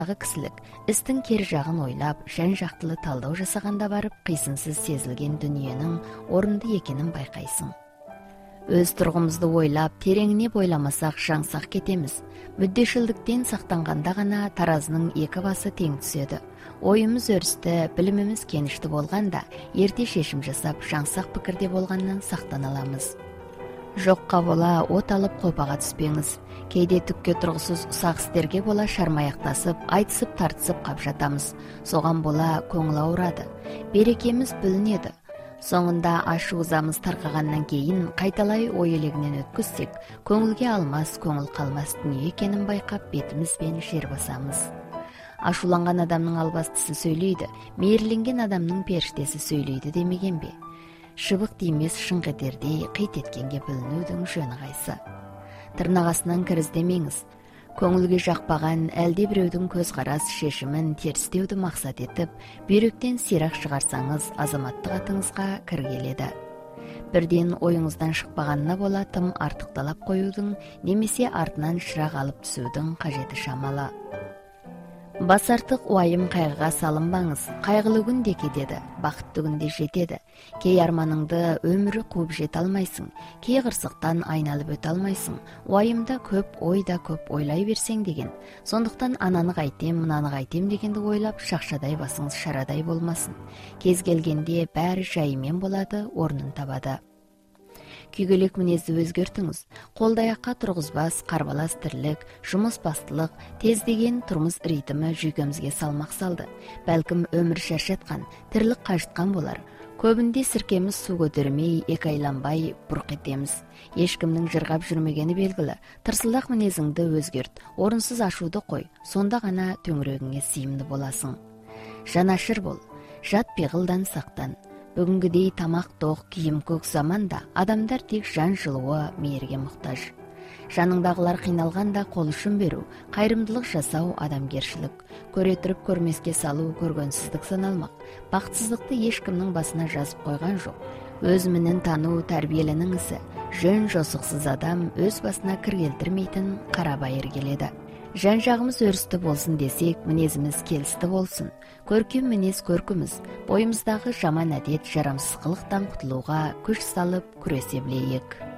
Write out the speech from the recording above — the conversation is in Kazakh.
кісілік істің кер жағын ойлап, жан-жақтылы талдау жасағанда барып, қисынсыз сезілген дүниенің орынды екенін байқайсың. Өз тұрғымызды ойлап, тереңіне бойламасақ жаңсақ кетеміз. Мүддешілдіктен сақтанғанда ғана таразының екі басы тең түседі. Ойымыз өрісті, біліміміз кенішті болғанда, ерте шешім жасап, жаңсақ пікірде болғаннан сақтан аламыз. Жоққа бола от алып қопаға түспеңіз. Кейде түкке тұрғысыз ұсақ істерге бола шармаяқтасып, айтысып тартысып қап жатамыз. Соған бола көңіл ауырады. Берекеміз бүлінеді. Соңында ашу-ызамыз тарқағаннан кейін қайталай ой елегінен өткізсек, көңілге алмас, көңіл қалмас дүние екенін байқап, бетімізбен жер басамыз. Ашуланған адамның албастысы сөйлейді, мейірленген адамның періштесі сөйлейді демеген бе? Шыбық деймес шыңқ етердей қит еткенге бүлінудің жөні қайсы? Тырнақ астынан кіріздемеңіз. Көңілге жақпаған әлде біреудің көзқарас шешімін терістеуді мақсат етіп, бүйректен сирақ шығарсаңыз, азаматтық атыңызға кір келеді. Бірден ойыңыздан шықпағанына бола тым артық талап қоюдың, немесе артынан шырақ алып түсудің қажеті шамалы. Бас артық уайым қайғыға салынбаңыз. Қайғылы күн де кетеді, бақытты күн де жетеді. Кей арманыңды өмірі қуып жете алмайсың, кей қырсықтан айналып өте алмайсың. Уайымда көп, ойда көп ойлай берсең деген. Сондықтан ананы қайтем, мынаны қайтем дегенді ойлап, шақшадай басыңыз шарадай болмасын. Кез келгенде бәрі жайымен болады, орнын табады. Күйгелек мінезді өзгертіңіз. Қолдаяққа тұрғызбас, қарбалас тірлік, жұмыс бастылық, тездеген тұрмыс ритмі жүйкемізге салмақ салды. Бәлкім өмір шаршатқан, тірлік қажытқан болар. Көбінде сіркеміз су көтермей, екайланбай бұрқ етеміз. Ешкімнің жырғап жүрмегені белгілі. Тырсылдақ мінезіңді өзгерт, орынсыз ашуды қой, сонда ғана төңірегіңе сыйымды боласың. Жанашыр бол, жат пиғылдан сақтан. Бүгінгідей тамақ тоқ, киім көк заманда адамдар тек жан жылуы, мейірге мұқтаж. Жаныңдағылар қиналғанда қол ұшын беру, қайырымдылық жасау адамгершілік. Көре тұрып көрмеске салу көргенсіздік саналмақ. Бақытсыздықты ешкімнің басына жазып қойған жоқ. Өз мінін тану тәрбиелінің ісі. Жөн жосықсыз адам өз басына кір келтірмейтін қарабайыр келеді. Жан-жағымыз өрісті болсын десек, мінезіміз келісті болсын. Көркем мінез көркіміз, бойымыздағы жаман әдет, жарамсыз қылықтан құтылуға күш салып күресе білейік.